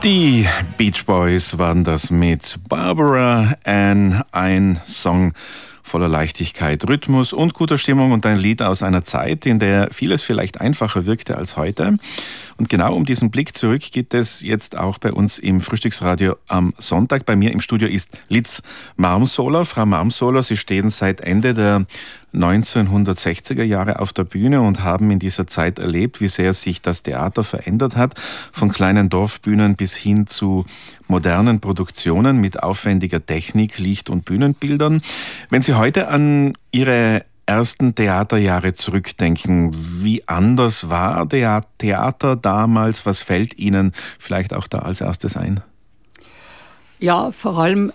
Die Beach Boys waren das mit Barbara Ann, ein Song voller Leichtigkeit, Rhythmus und guter Stimmung und ein Lied aus einer Zeit, in der vieles vielleicht einfacher wirkte als heute. Und genau um diesen Blick zurück geht es jetzt auch bei uns im Frühstücksradio am Sonntag. Bei mir im Studio ist Liz Marmsoler. Frau Marmsoler, Sie stehen seit Ende der 1960er Jahre auf der Bühne und haben in dieser Zeit erlebt, wie sehr sich das Theater verändert hat, von kleinen Dorfbühnen bis hin zu modernen Produktionen mit aufwendiger Technik, Licht- und Bühnenbildern. Wenn Sie heute an Ihre ersten Theaterjahre zurückdenken, wie anders war der Theater damals? Was fällt Ihnen vielleicht auch da als erstes ein? Ja, vor allem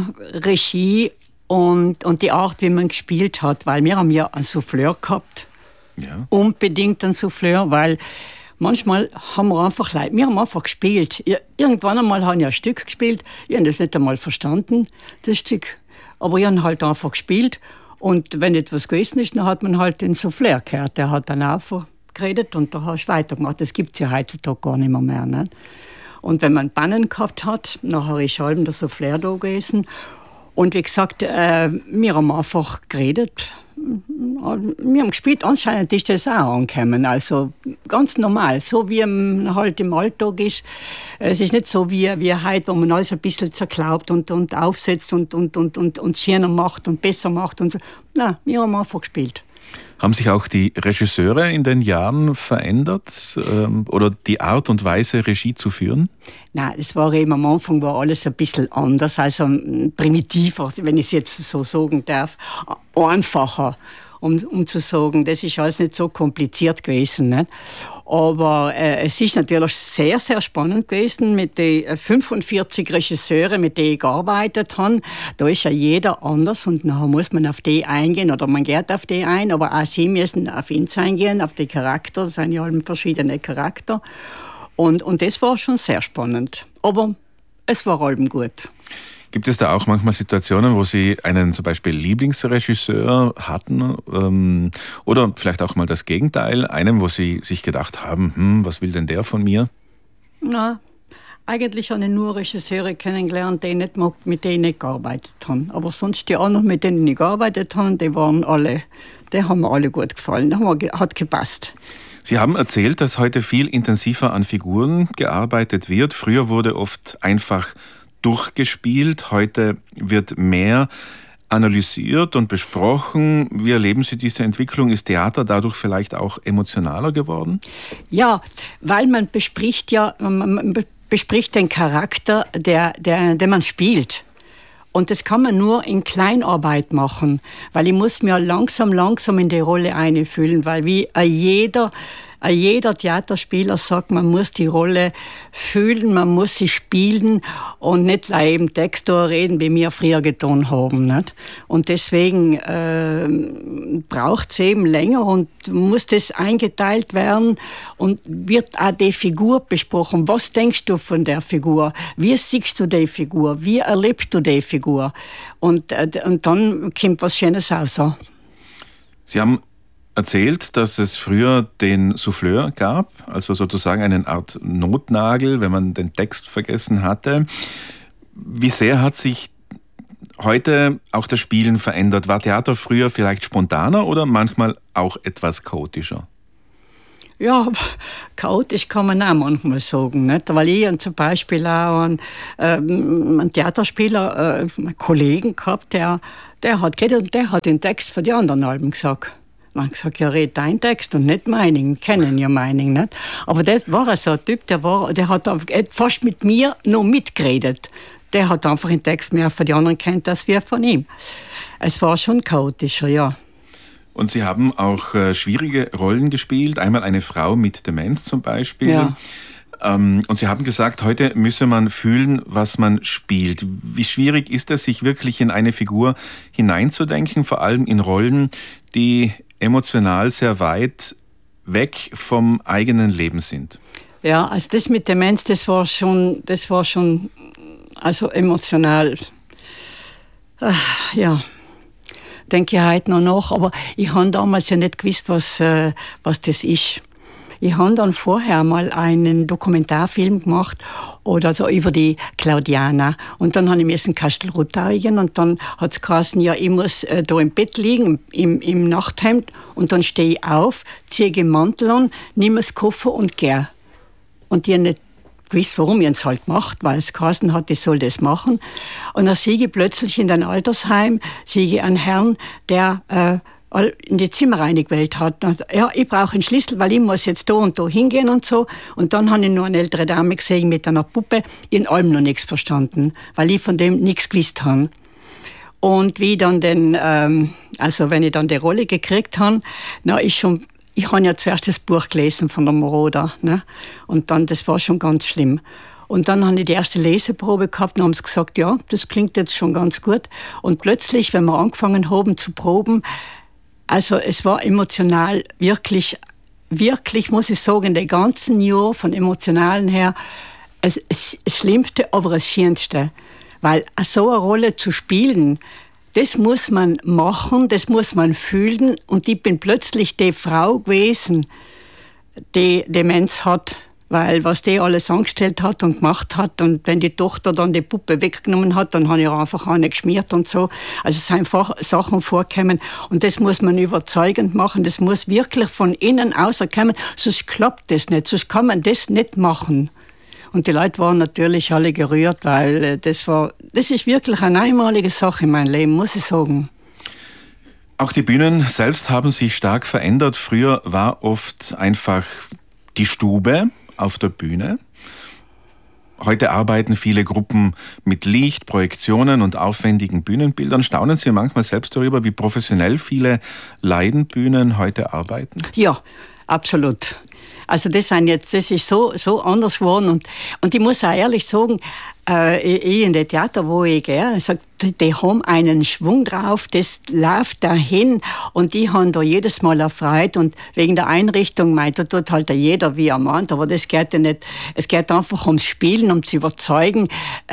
Regie und die Art, wie man gespielt hat, weil wir haben ja einen Souffleur gehabt. Ja. Unbedingt einen Souffleur, weil manchmal haben wir einfach gespielt. Irgendwann einmal habe ich ein Stück gespielt, ich habe das nicht einmal verstanden, das Stück. Aber ich habe halt einfach gespielt. Und wenn etwas gewesen ist, dann hat man halt den Souffleur gehört. Der hat dann einfach geredet und da hast du weitergemacht. Das gibt es ja heutzutage gar nicht mehr. Ne? Und wenn man Bannen gehabt hat, nachher ist halb der Souffleur da gewesen. Und wie gesagt, wir haben einfach geredet. Wir haben gespielt, anscheinend ist das auch angekommen. Also ganz normal, so wie halt im Alltag ist. Es ist nicht so wie heute, wo man alles ein bisschen zerklaubt und aufsetzt und schöner macht und besser macht und so. Nein, wir haben einfach gespielt. Haben sich auch die Regisseure in den Jahren verändert oder die Art und Weise, Regie zu führen? Nein, es war eben am Anfang war alles ein bisschen anders, also primitiver, wenn ich es jetzt so sagen darf, einfacher, um zu sagen, das ist alles nicht so kompliziert gewesen. Nicht? Aber es ist natürlich sehr, sehr spannend gewesen mit den 45 Regisseuren, mit denen ich gearbeitet habe. Da ist ja jeder anders und nachher muss man auf die eingehen oder man geht auf die ein, aber auch sie müssen auf ihn eingehen, auf die Charakter. Das sind ja alle verschiedene Charakter. Und das war schon sehr spannend. Aber es war allem gut. Gibt es da auch manchmal Situationen, wo Sie einen zum Beispiel Lieblingsregisseur hatten oder vielleicht auch mal das Gegenteil, einen, wo Sie sich gedacht haben, was will denn der von mir? Na, eigentlich habe ich nur Regisseure kennengelernt, die nicht mag, mit denen ich nicht gearbeitet habe. Aber sonst die anderen, mit denen ich gearbeitet habe, die haben mir alle gut gefallen, hat gepasst. Sie haben erzählt, dass heute viel intensiver an Figuren gearbeitet wird. Früher wurde oft einfach durchgespielt, heute wird mehr analysiert und besprochen. Wie erleben Sie diese Entwicklung? Ist Theater dadurch vielleicht auch emotionaler geworden? Ja, weil man bespricht den Charakter, den man spielt. Und das kann man nur in Kleinarbeit machen, weil ich muss mir langsam in die Rolle einfühlen, weil wie jeder Theaterspieler sagt, man muss die Rolle fühlen, man muss sie spielen und nicht eben Text reden, wie wir früher getan haben. Nicht? Und deswegen braucht es eben länger und muss das eingeteilt werden und wird auch die Figur besprochen. Was denkst du von der Figur? Wie siehst du die Figur? Wie erlebst du die Figur? Und dann kommt was Schönes raus. Sie haben erzählt, dass es früher den Souffleur gab, also sozusagen eine Art Notnagel, wenn man den Text vergessen hatte. Wie sehr hat sich heute auch das Spielen verändert? War Theater früher vielleicht spontaner oder manchmal auch etwas chaotischer? Ja, chaotisch kann man auch manchmal sagen, nicht? Weil ich zum Beispiel auch einen Theaterspieler, einen Kollegen gehabt, der hat geredet und der hat den Text für die anderen Alben gesagt. Man hat gesagt, ja, red dein Text und nicht meinen. Kennen ja meinen, nicht? Aber das war so ein Typ, der hat fast mit mir noch mitgeredet. Der hat einfach den Text mehr für die anderen kennt, als wir von ihm. Es war schon chaotischer, ja. Und Sie haben auch schwierige Rollen gespielt. Einmal eine Frau mit Demenz zum Beispiel. Ja. Und Sie haben gesagt, heute müsse man fühlen, was man spielt. Wie schwierig ist es, sich wirklich in eine Figur hineinzudenken, vor allem in Rollen, die emotional sehr weit weg vom eigenen Leben sind? Ja, also das mit Demenz, das war schon also emotional. Ja, denke ich heute noch nach. Aber ich habe damals ja nicht gewusst, was das ist. ich habe dann vorher mal einen Dokumentarfilm gemacht oder so über die Claudiana. Und dann habe ich müssen Kastelruthausen und dann hat es geheißen, ja, ich muss da im Bett liegen, im Nachthemd. Und dann stehe ich auf, ziehe den Mantel an, nehme das Koffer und gehe. Und ich habe nicht gewusst, warum ich es halt gemacht, weil es geheißen hat, ich soll das machen. Und dann sehe ich plötzlich in ein Altersheim, sehe ich einen Herrn, der in die Zimmer reingewählt hat. Ja, ich brauche einen Schlüssel, weil ich muss jetzt da und da hingehen und so. Und dann habe ich noch eine ältere Dame gesehen mit einer Puppe, in allem noch nichts verstanden, weil ich von dem nichts gewusst habe. Und wie dann wenn ich dann die Rolle gekriegt habe, ich habe ja zuerst das Buch gelesen von der Moroder, ne? Und dann, das war schon ganz schlimm. Und dann habe ich die erste Leseprobe gehabt und haben sie gesagt, ja, das klingt jetzt schon ganz gut. Und plötzlich, wenn wir angefangen haben zu proben, also es war emotional wirklich, muss ich sagen, den ganzen Jahr von Emotionalen her, das Schlimmste, aber das Schönste. Weil so eine Rolle zu spielen, das muss man machen, das muss man fühlen. Und ich bin plötzlich die Frau gewesen, die Demenz hat. Weil was die alles angestellt hat und gemacht hat und wenn die Tochter dann die Puppe weggenommen hat, dann habe ich einfach eine geschmiert und so. Also es sind einfach Sachen vorkommen und das muss man überzeugend machen, das muss wirklich von innen außerkommen, sonst klappt das nicht, sonst kann man das nicht machen. Und die Leute waren natürlich alle gerührt, weil das ist wirklich eine einmalige Sache in meinem Leben, muss ich sagen. Auch die Bühnen selbst haben sich stark verändert. Früher war oft einfach die Stube auf der Bühne. Heute arbeiten viele Gruppen mit Licht, Projektionen und aufwendigen Bühnenbildern. Staunen Sie manchmal selbst darüber, wie professionell viele Laienbühnen heute arbeiten? Ja, absolut. Also das ist so anders geworden und ich muss auch ehrlich sagen, ich in den Theater, wo ich gehe, die haben einen Schwung drauf, das läuft dahin und die haben da jedes Mal erfreut und wegen der Einrichtung meint, da tut halt jeder wie er meint, aber das geht ja nicht, es geht einfach ums Spielen, um zu überzeugen,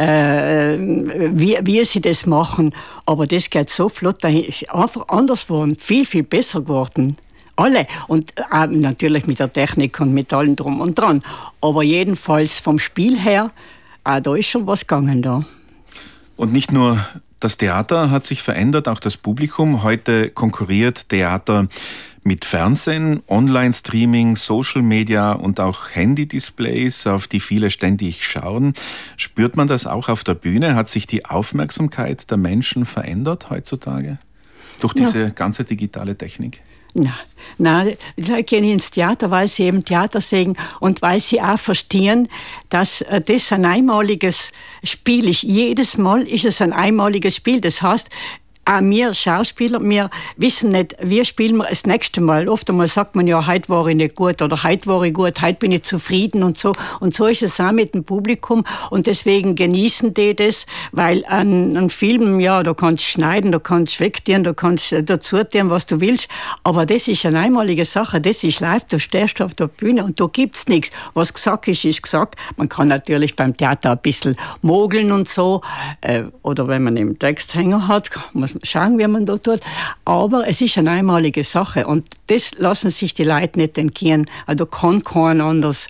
wie sie das machen, aber das geht so flott dahin, ist einfach anders geworden, viel, viel besser geworden. Alle. Und natürlich mit der Technik und mit allem drum und dran. Aber jedenfalls vom Spiel her, da ist schon was gegangen da. Und nicht nur das Theater hat sich verändert, auch das Publikum. Heute konkurriert Theater mit Fernsehen, Online-Streaming, Social Media und auch Handy-Displays, auf die viele ständig schauen. Spürt man das auch auf der Bühne? Hat sich die Aufmerksamkeit der Menschen verändert heutzutage durch diese ganze digitale Technik? Nein, die Leute gehen ins Theater, weil sie eben Theater sehen und weil sie auch verstehen, dass das ein einmaliges Spiel ist. Jedes Mal ist es ein einmaliges Spiel. Das heißt, auch wir Schauspieler, wir wissen nicht, wie spielen wir das nächste Mal. Oft einmal sagt man ja, heute war ich nicht gut oder heute war ich gut, heute bin ich zufrieden und so. Und so ist es auch mit dem Publikum und deswegen genießen die das, weil an Filmen, ja, da kannst du schneiden, da kannst du wegtun, da kannst du dazu tun, was du willst. Aber das ist eine einmalige Sache, das ist live, da stehst du auf der Bühne und da gibt's nichts. Was gesagt ist, ist gesagt. Man kann natürlich beim Theater ein bisschen mogeln und so, oder wenn man eben Texthänger hat, muss man schauen, wie man da tut. Aber es ist eine einmalige Sache und das lassen sich die Leute nicht entgehen. Also kann kein anderes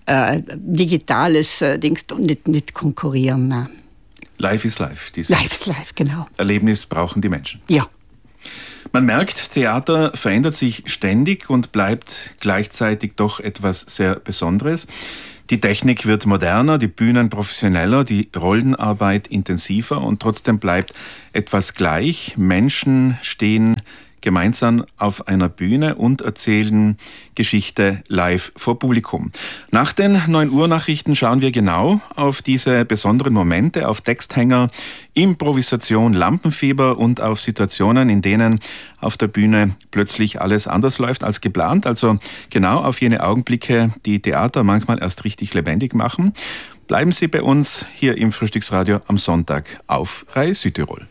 digitales Ding nicht konkurrieren. Nein. Live ist live. Live ist live, genau. Erlebnis brauchen die Menschen. Ja. Man merkt, Theater verändert sich ständig und bleibt gleichzeitig doch etwas sehr Besonderes. Die Technik wird moderner, die Bühnen professioneller, die Rollenarbeit intensiver und trotzdem bleibt etwas gleich. Menschen stehen gemeinsam auf einer Bühne und erzählen Geschichte live vor Publikum. Nach den 9 Uhr Nachrichten schauen wir genau auf diese besonderen Momente, auf Texthänger, Improvisation, Lampenfieber und auf Situationen, in denen auf der Bühne plötzlich alles anders läuft als geplant. Also genau auf jene Augenblicke, die Theater manchmal erst richtig lebendig machen. Bleiben Sie bei uns hier im Frühstücksradio am Sonntag auf Rai Südtirol.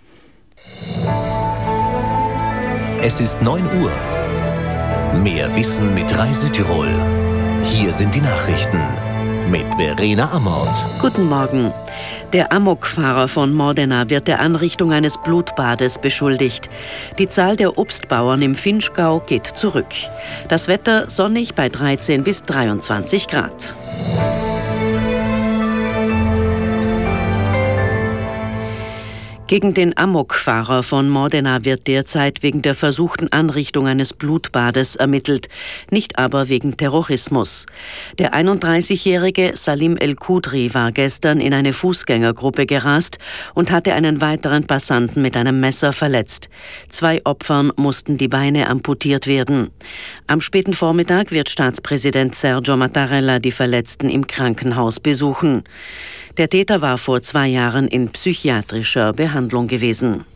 Es ist 9 Uhr. Mehr Wissen mit Rai Südtirol. Hier sind die Nachrichten mit Verena Amort. Guten Morgen. Der Amokfahrer von Modena wird der Anrichtung eines Blutbades beschuldigt. Die Zahl der Obstbauern im Vinschgau geht zurück. Das Wetter sonnig bei 13 bis 23 Grad. Gegen den Amokfahrer von Modena wird derzeit wegen der versuchten Anrichtung eines Blutbades ermittelt, nicht aber wegen Terrorismus. Der 31-jährige Salim El-Kudri war gestern in eine Fußgängergruppe gerast und hatte einen weiteren Passanten mit einem Messer verletzt. 2 Opfern mussten die Beine amputiert werden. Am späten Vormittag wird Staatspräsident Sergio Mattarella die Verletzten im Krankenhaus besuchen. Der Täter war vor 2 Jahren in psychiatrischer Behandlung gewesen.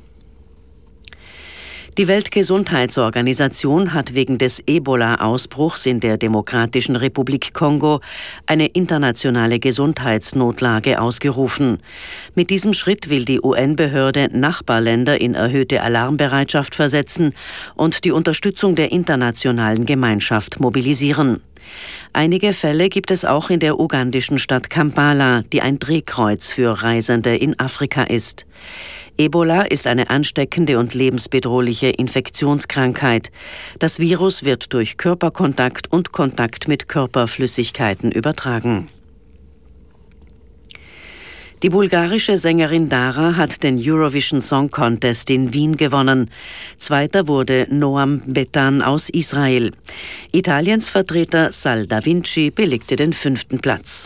Die Weltgesundheitsorganisation hat wegen des Ebola-Ausbruchs in der Demokratischen Republik Kongo eine internationale Gesundheitsnotlage ausgerufen. Mit diesem Schritt will die UN-Behörde Nachbarländer in erhöhte Alarmbereitschaft versetzen und die Unterstützung der internationalen Gemeinschaft mobilisieren. Einige Fälle gibt es auch in der ugandischen Stadt Kampala, die ein Drehkreuz für Reisende in Afrika ist. Ebola ist eine ansteckende und lebensbedrohliche Infektionskrankheit. Das Virus wird durch Körperkontakt und Kontakt mit Körperflüssigkeiten übertragen. Die bulgarische Sängerin Dara hat den Eurovision Song Contest in Wien gewonnen. Zweiter wurde Noam Betan aus Israel. Italiens Vertreter Sal Da Vinci belegte den 5. Platz.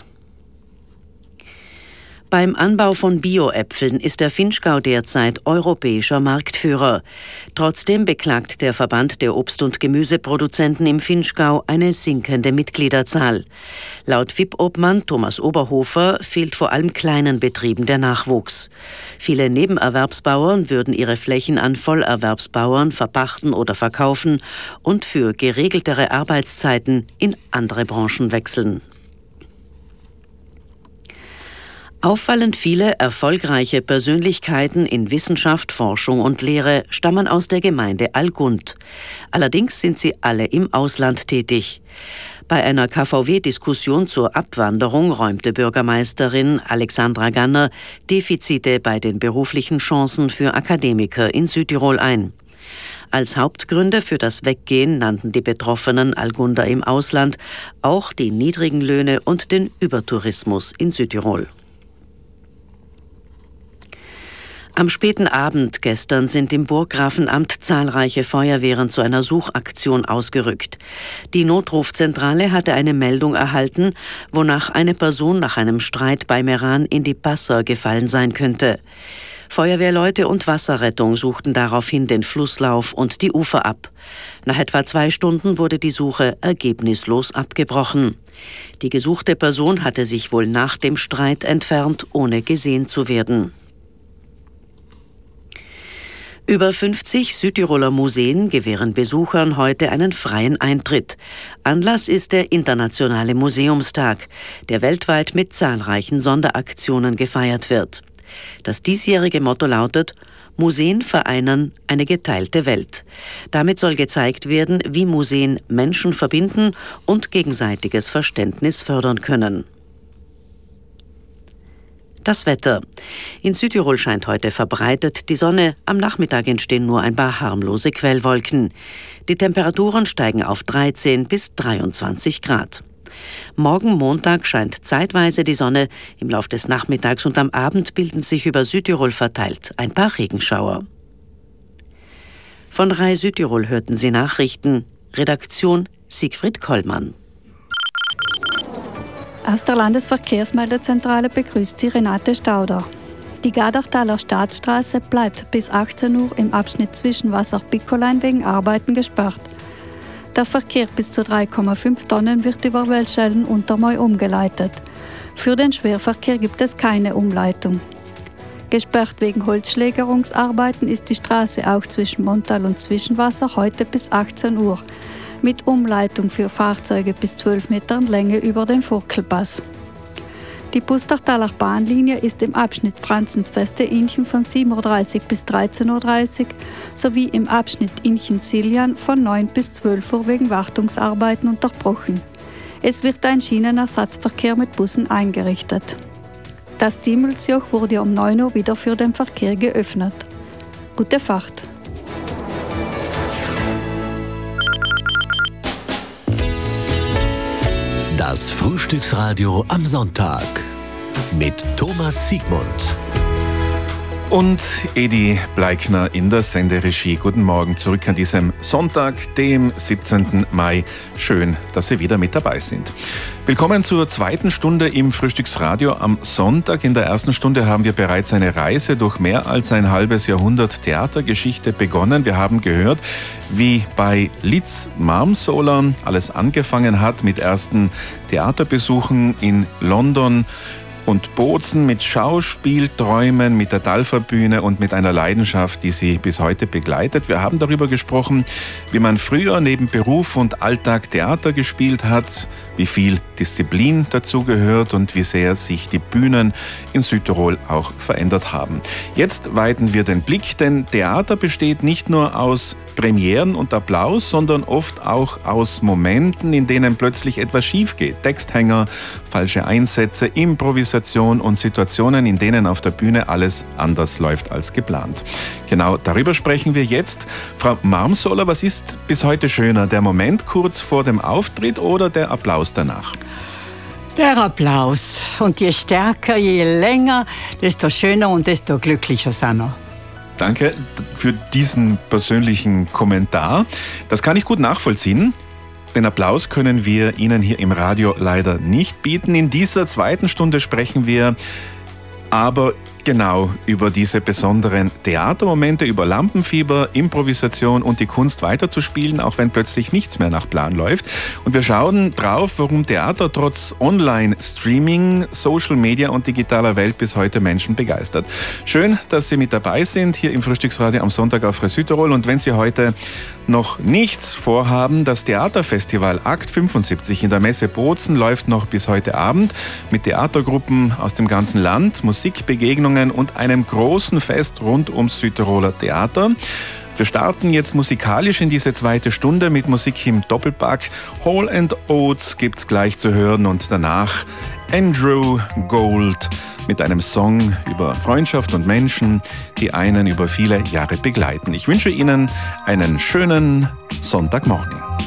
Beim Anbau von Bio-Äpfeln ist der Vinschgau derzeit europäischer Marktführer. Trotzdem beklagt der Verband der Obst- und Gemüseproduzenten im Vinschgau eine sinkende Mitgliederzahl. Laut WIP-Obmann Thomas Oberhofer fehlt vor allem kleinen Betrieben der Nachwuchs. Viele Nebenerwerbsbauern würden ihre Flächen an Vollerwerbsbauern verpachten oder verkaufen und für geregeltere Arbeitszeiten in andere Branchen wechseln. Auffallend viele erfolgreiche Persönlichkeiten in Wissenschaft, Forschung und Lehre stammen aus der Gemeinde Algund. Allerdings sind sie alle im Ausland tätig. Bei einer KVW-Diskussion zur Abwanderung räumte Bürgermeisterin Alexandra Ganner Defizite bei den beruflichen Chancen für Akademiker in Südtirol ein. Als Hauptgründe für das Weggehen nannten die betroffenen Algunder im Ausland auch die niedrigen Löhne und den Übertourismus in Südtirol. Am späten Abend gestern sind im Burggrafenamt zahlreiche Feuerwehren zu einer Suchaktion ausgerückt. Die Notrufzentrale hatte eine Meldung erhalten, wonach eine Person nach einem Streit bei Meran in die Passer gefallen sein könnte. Feuerwehrleute und Wasserrettung suchten daraufhin den Flusslauf und die Ufer ab. Nach etwa 2 Stunden wurde die Suche ergebnislos abgebrochen. Die gesuchte Person hatte sich wohl nach dem Streit entfernt, ohne gesehen zu werden. Über 50 Südtiroler Museen gewähren Besuchern heute einen freien Eintritt. Anlass ist der Internationale Museumstag, der weltweit mit zahlreichen Sonderaktionen gefeiert wird. Das diesjährige Motto lautet: Museen vereinen eine geteilte Welt. Damit soll gezeigt werden, wie Museen Menschen verbinden und gegenseitiges Verständnis fördern können. Das Wetter. In Südtirol scheint heute verbreitet die Sonne. Am Nachmittag entstehen nur ein paar harmlose Quellwolken. Die Temperaturen steigen auf 13 bis 23 Grad. Morgen Montag scheint zeitweise die Sonne. Im Lauf des Nachmittags und am Abend bilden sich über Südtirol verteilt ein paar Regenschauer. Von RAI Südtirol hörten Sie Nachrichten. Redaktion Siegfried Kollmann. Aus der Landesverkehrsmeldezentrale begrüßt Sie Renate Stauder. Die Gardachtaler Staatsstraße bleibt bis 18 Uhr im Abschnitt zwischen Wasser-Pickelein wegen Arbeiten gesperrt. Der Verkehr bis zu 3,5 Tonnen wird über Welschellen Untermoy umgeleitet. Für den Schwerverkehr gibt es keine Umleitung. Gesperrt wegen Holzschlägerungsarbeiten ist die Straße auch zwischen Montal und Zwischenwasser heute bis 18 Uhr. Mit Umleitung für Fahrzeuge bis 12 Metern Länge über den Furkelpass. Die Pustertaler Bahnlinie ist im Abschnitt Franzensfeste-Inchen von 7.30 Uhr bis 13.30 Uhr sowie im Abschnitt Inchen-Siljan von 9 bis 12 Uhr wegen Wartungsarbeiten unterbrochen. Es wird ein Schienenersatzverkehr mit Bussen eingerichtet. Das Diemelsjoch wurde um 9 Uhr wieder für den Verkehr geöffnet. Gute Fahrt! Das Frühstücksradio am Sonntag mit Thomas Siegmund und Edi Bleikner in der Senderegie. Guten Morgen zurück an diesem Sonntag, dem 17. Mai. Schön, dass Sie wieder mit dabei sind. Willkommen zur zweiten Stunde im Frühstücksradio am Sonntag. In der ersten Stunde haben wir bereits eine Reise durch mehr als ein halbes Jahrhundert Theatergeschichte begonnen. Wir haben gehört, wie bei Litz Marmsoler alles angefangen hat mit ersten Theaterbesuchen in London und Bozen, mit Schauspielträumen, mit der Dalfa-Bühne und mit einer Leidenschaft, die sie bis heute begleitet. Wir haben darüber gesprochen, wie man früher neben Beruf und Alltag Theater gespielt hat, wie viel Disziplin dazu gehört und wie sehr sich die Bühnen in Südtirol auch verändert haben. Jetzt weiten wir den Blick, denn Theater besteht nicht nur aus Premieren und Applaus, sondern oft auch aus Momenten, in denen plötzlich etwas schief geht. Texthänger, falsche Einsätze, Improvisation und Situationen, in denen auf der Bühne alles anders läuft als geplant. Genau darüber sprechen wir jetzt. Frau Marmsoler, was ist bis heute schöner, der Moment kurz vor dem Auftritt oder der Applaus danach? Der Applaus. Und je stärker, je länger, desto schöner und desto glücklicher sind wir. Danke für diesen persönlichen Kommentar. Das kann ich gut nachvollziehen. Den Applaus können wir Ihnen hier im Radio leider nicht bieten. In dieser zweiten Stunde sprechen wir aber genau über diese besonderen Theatermomente, über Lampenfieber, Improvisation und die Kunst weiterzuspielen, auch wenn plötzlich nichts mehr nach Plan läuft. Und wir schauen drauf, warum Theater trotz Online-Streaming, Social Media und digitaler Welt bis heute Menschen begeistert. Schön, dass Sie mit dabei sind, hier im Frühstücksradio am Sonntag auf Südtirol. Und wenn Sie heute noch nichts vorhaben, das Theaterfestival Akt 75 in der Messe Bozen läuft noch bis heute Abend mit Theatergruppen aus dem ganzen Land, Musikbegegnungen und einem großen Fest rund ums Südtiroler Theater. Wir starten jetzt musikalisch in diese zweite Stunde mit Musik im Doppelpack. Hall & Oates gibt's gleich zu hören und danach Andrew Gold mit einem Song über Freundschaft und Menschen, die einen über viele Jahre begleiten. Ich wünsche Ihnen einen schönen Sonntagmorgen.